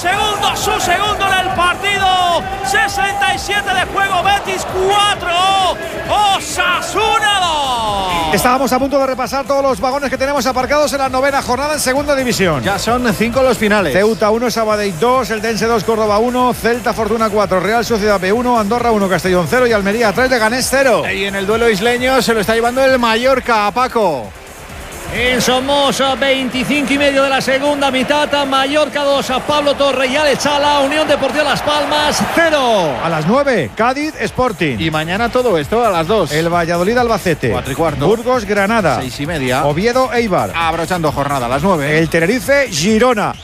segundo, su segundo en el partido. 67 de juego, Betis 4, Osasuna 2. Estábamos a punto de repasar todos los vagones que tenemos aparcados en la 9ª jornada en segunda división. Ya son 5 los finales. Ceuta 1, Sabadell 2, Eldense 2, Córdoba 1, Celta Fortuna 4, Real Sociedad B1, Andorra 1, Castellón 0 y Almería 3, Leganés 0. Y en el duelo isleño se lo está llevando el Mallorca, Paco. En Somoza, 25 y medio de la segunda mitad. Mallorca 2, a Pablo Torre y Alex Sala. Unión Deportiva Las Palmas 0. A las 9, Cádiz Sporting. Y mañana todo esto a las 2. El Valladolid Albacete. 4:15. Burgos Granada. 6:30. Oviedo Eibar. Abrochando jornada a las 9. El Tenerife Girona.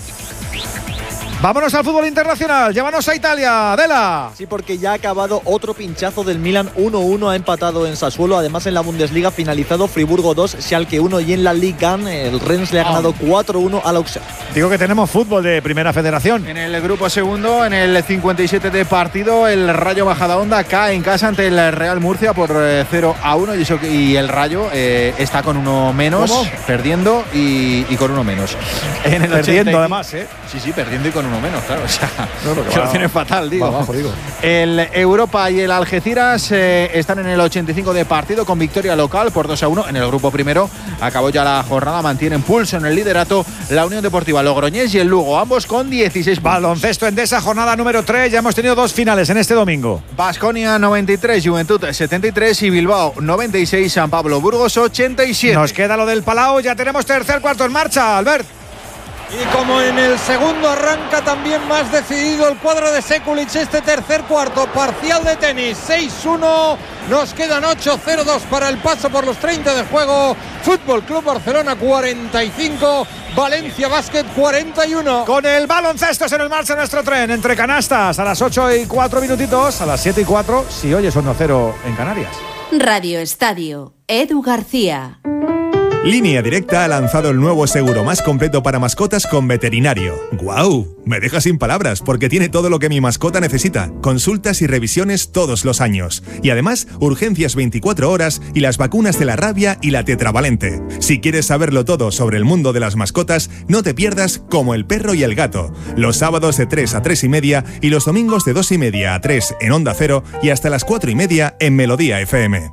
Vámonos al fútbol internacional, llévanos a Italia, Adela. Sí, porque ya ha acabado otro pinchazo del Milan, 1-1 ha empatado en Sassuolo. Además, en la Bundesliga finalizado Friburgo 2, Schalke 1 y en la Liga el Rennes le ha ganado 4-1 al Auxerre. Digo que tenemos fútbol de primera federación. En el grupo segundo, en el 57 de partido, el Rayo Majadahonda cae en casa ante el Real Murcia por 0-1 y el Rayo está con uno menos. ¿Cómo? Perdiendo y con uno menos. En el Perdiendo 80. además, Sí, perdiendo y con uno menos, claro. O sea, No, que lo tiene fatal, digo. Va abajo, digo. El Europa y el Algeciras están en el 85 de partido con victoria local por 2-1 en el grupo primero. Acabó ya la jornada, mantienen pulso en el liderato la Unión Deportiva Logroñés y el Lugo, ambos con 16 puntos. Baloncesto Endesa, jornada número 3. Ya hemos tenido 2 finales en este domingo. Baskonia 93, Juventud 73 y Bilbao 96, San Pablo Burgos 87. Nos queda lo del Palau, ya tenemos tercer cuarto en marcha, Albert. Y como en el segundo arranca también más decidido el cuadro de Sekulic, este tercer cuarto, parcial de tenis, 6-1, nos quedan 8-0-2 para el paso por los 30 de juego. Fútbol Club Barcelona 45, Valencia Básquet 41. Con el baloncesto en el marcha nuestro tren, entre canastas, a las 8:04 minutitos, a las 7:04, si oyes 1-0 en Canarias. Radio Estadio, Edu García. Línea Directa ha lanzado el nuevo seguro más completo para mascotas con veterinario. ¡Guau! Me deja sin palabras porque tiene todo lo que mi mascota necesita. Consultas y revisiones todos los años. Y además, urgencias 24 horas y las vacunas de la rabia y la tetravalente. Si quieres saberlo todo sobre el mundo de las mascotas, no te pierdas Como el perro y el gato. Los sábados de 3 a 3:30 y los domingos de 2:30 a 3 en Onda Cero y hasta las 4:30 en Melodía FM.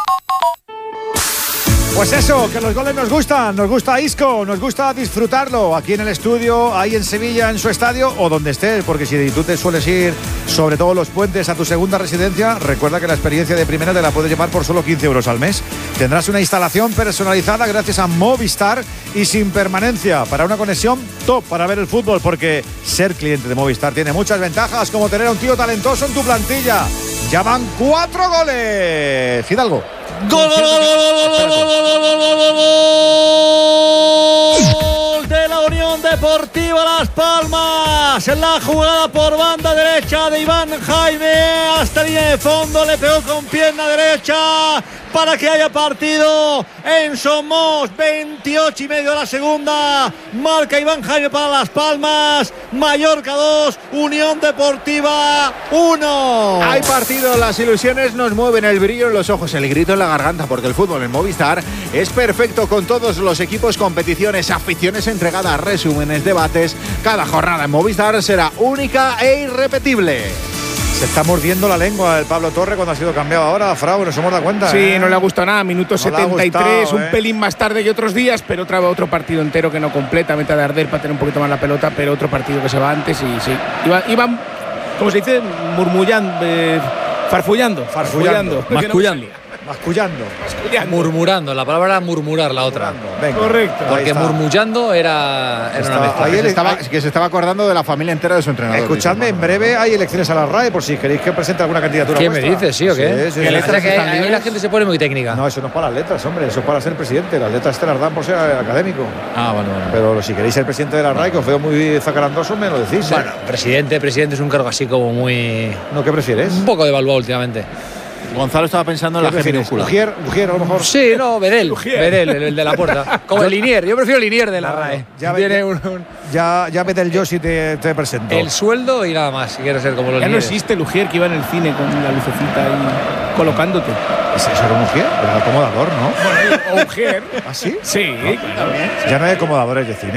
Pues eso, que los goles nos gusta Isco, nos gusta disfrutarlo aquí en el estudio, ahí en Sevilla, en su estadio o donde estés, porque si tú te sueles ir sobre todo los puentes a tu segunda residencia, recuerda que la experiencia de primera te la puedes llevar por solo 15 euros al mes. Tendrás una instalación personalizada gracias a Movistar y sin permanencia para una conexión top para ver el fútbol, porque ser cliente de Movistar tiene muchas ventajas, como tener a un tío talentoso en tu plantilla. Ya van 4 goles. Hidalgo. ¡Gol de la Unión Deportiva Las Palmas! La jugada por banda derecha de Iván Jaime hasta línea de fondo, le pegó con pierna derecha para que haya partido en Somos. 28:30 de la segunda, marca Iván Jaime para Las Palmas. Mallorca 2, Unión Deportiva 1. Hay partido, las ilusiones nos mueven, el brillo en los ojos, el grito en la garganta, porque el fútbol en Movistar es perfecto con todos los equipos, competiciones, aficiones entregadas, resúmenes, debates. Cada jornada en Movistar será única e irrepetible. Se está mordiendo la lengua el Pablo Torre cuando ha sido cambiado ahora, Frau, nos hemos dado cuenta. Sí, no le ha gustado nada, minuto No 73, le ha gustado, un pelín más tarde que otros días, pero otro partido entero que no completa, meta de arder para tener un poquito más la pelota, pero otro partido que se va antes y sí. Iban, ¿cómo se dice? Murmullando, farfullando. Mascullando. Murmurando, la palabra era murmurar, la otra. Venga. Correcto. Porque murmullando era una mezcla. Ahí Que se estaba acordando de la familia entera de su entrenador. Escuchadme, en breve hay elecciones a la RAE por si queréis que presente alguna candidatura. ¿Qué me vuestra. dices, sí o qué? Sí, sí, Que sí. letras que ahí la gente se pone muy técnica. No, eso no es para las letras, hombre, eso es para ser presidente. Las letras te las dan por ser académico. Ah, bueno. Pero si queréis ser presidente de la RAE, que os veo muy zacarandoso, me lo decís. Bueno, presidente es un cargo así como muy... ¿No qué prefieres? Un poco devaluado últimamente. Gonzalo estaba pensando en la G minúscula. Ujier, a lo mejor. Sí, no, Bedel, el de la puerta. Como el Linier, yo prefiero Linier de la RAE. Ya vete el yo si te presento. El sueldo y nada más, si quieres ser como los Ya no Linieres. existe el Ujier que iba en el cine con la lucecita ahí colocándote. ¿Eso era un Ujier? Era el acomodador, ¿no? Bueno, Ujier. ¿Ah, sí? Sí, también. Ya no hay acomodadores de cine.